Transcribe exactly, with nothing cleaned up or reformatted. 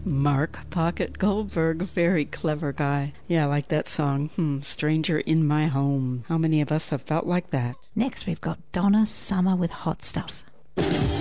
Mark Pocket Goldberg, very clever guy. Yeah, I like that song. Hmm, Stranger in My Home. How many of us have felt like that? Next, we've got Donna Summer with Hot Stuff.